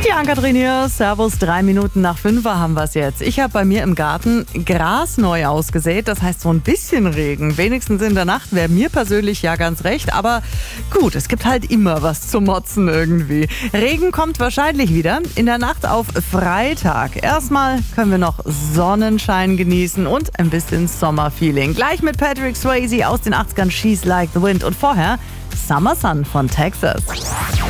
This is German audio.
Die Ann-Kathrin hier, Servus, 3 Minuten nach 5 haben wir es jetzt. Ich habe bei mir im Garten Gras neu ausgesät, das heißt so ein bisschen Regen. Wenigstens in der Nacht wäre mir persönlich ja ganz recht, aber gut, es gibt halt immer was zu motzen irgendwie. Regen kommt wahrscheinlich wieder in der Nacht auf Freitag. Erstmal können wir noch Sonnenschein genießen und ein bisschen Sommerfeeling. Gleich mit Patrick Swayze aus den 80ern, She's Like the Wind und vorher Summer Sun von Texas.